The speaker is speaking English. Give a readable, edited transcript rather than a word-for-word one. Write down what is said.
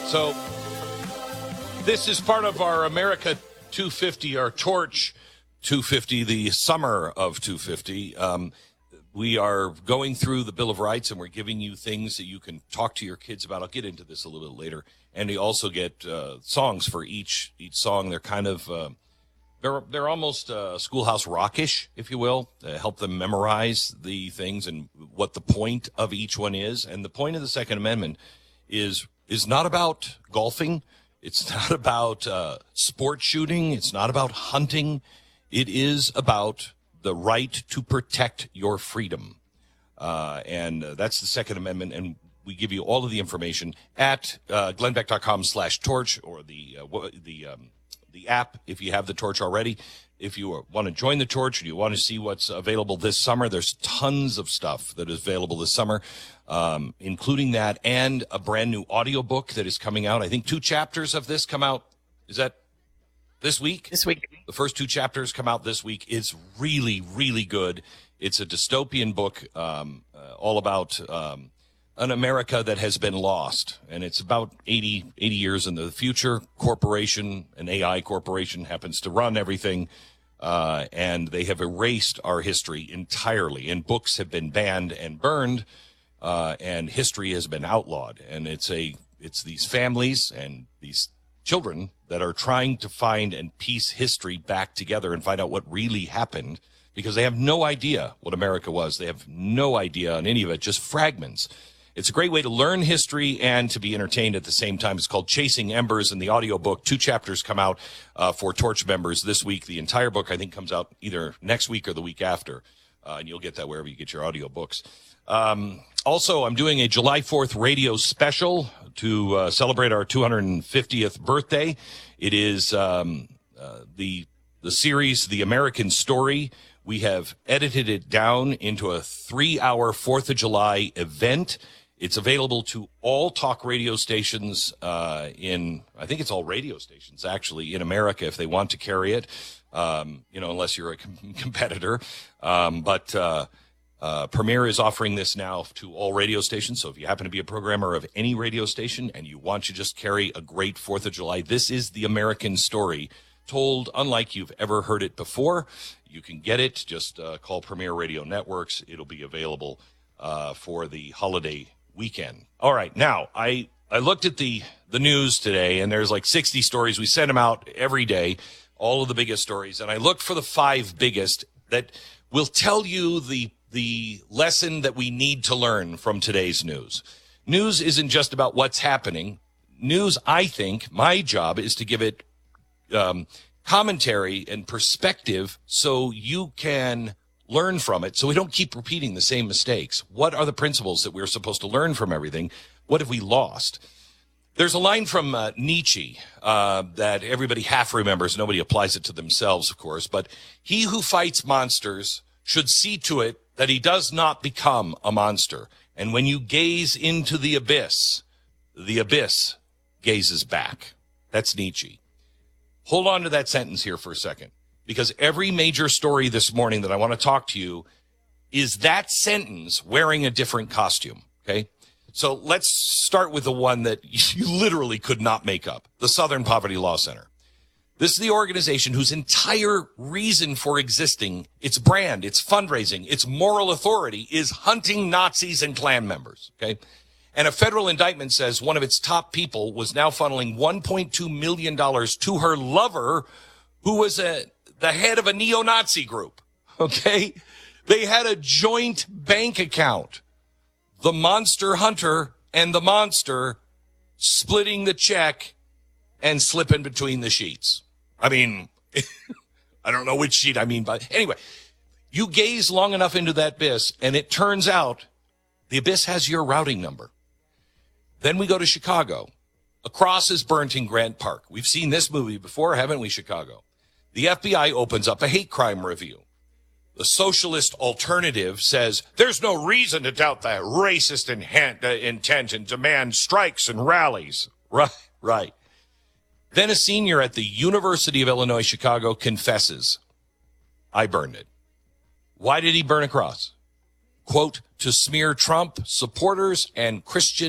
So this is part of our America 250, our Torch 250, the summer of 250. We are going through the Bill of Rights, and we're giving you things that you can talk to your kids about. I'll get into this a little bit later. And you also get songs for each song. They're kind of they're almost schoolhouse rockish, if you will, to help them memorize the things and what the point of each one is. And the point of the Second Amendment is not about golfing. It's not about sport shooting. It's not about hunting. It is about the right to protect your freedom. And that's the Second Amendment. And we give you all of the information at glennbeck.com/torch or the app if you have the Torch already. If you want to join the Torch and you want to see what's available this summer, there's tons of stuff that is available this summer, including that and a brand new audiobook that is coming out. I think 2 chapters of this come out. Is that this week? This week. The first 2 chapters come out this week. It's really, really good. It's a dystopian book all about an America that has been lost. And it's about 80 years in the future. Corporation, an AI corporation, happens to run everything. And they have erased our history entirely. And books have been banned and burned. And history has been outlawed. And it's these families and these children that are trying to find and piece history back together and find out what really happened, because they have no idea what America was. They have no idea on any of it, just fragments. It's a great way to learn history and to be entertained at the same time. It's called Chasing Embers, and the audiobook, 2 chapters come out for Torch members this week. The entire book, I think, comes out either next week or the week after, and you'll get that wherever you get your audiobooks. Also, I'm doing a July 4th radio special to celebrate our 250th birthday. It is the series, The American Story. We have edited it down into a 3-hour 4th of July event. It's available to all talk radio stations I think it's all radio stations, actually, in America if they want to carry it, unless you're a competitor. Premier is offering this now to all radio stations. So if you happen to be a programmer of any radio station and you want to just carry a great 4th of July, this is the American story told unlike you've ever heard it before. You can get it. Just call Premier Radio Networks. It'll be available for the holiday weekend. All right. Now, I looked at the news today, and there's like 60 stories. We send them out every day, all of the biggest stories. And I looked for the 5 biggest that will tell you the lesson that we need to learn from today's news. News isn't just about what's happening. News, I think, my job is to give it commentary and perspective so you can learn from it, so we don't keep repeating the same mistakes. What are the principles that we're supposed to learn from everything? What have we lost? There's a line from Nietzsche that everybody half remembers. Nobody applies it to themselves, of course. But he who fights monsters should see to it that he does not become a monster. And when you gaze into the abyss gazes back. That's Nietzsche. Hold on to that sentence here for a second, because every major story this morning that I want to talk to you is that sentence wearing a different costume, okay? So let's start with the one that you literally could not make up, the Southern Poverty Law Center. This is the organization whose entire reason for existing, its brand, its fundraising, its moral authority is hunting Nazis and Klan members, okay? And a federal indictment says one of its top people was now funneling $1.2 million to her lover, who was the head of a neo-Nazi group, okay? They had a joint bank account. The monster hunter and the monster splitting the check and slipping between the sheets. I mean, I don't know which sheet I mean, but anyway, you gaze long enough into that abyss, and it turns out the abyss has your routing number. Then we go to Chicago. A cross is burnt in Grant Park. We've seen this movie before, haven't we, Chicago? The FBI opens up a hate crime review. The socialist alternative says there's no reason to doubt the racist intent and demand strikes and rallies. Right. Then a senior at the University of Illinois, Chicago confesses, I burned it. Why did he burn a cross? Quote, to smear Trump supporters and Christian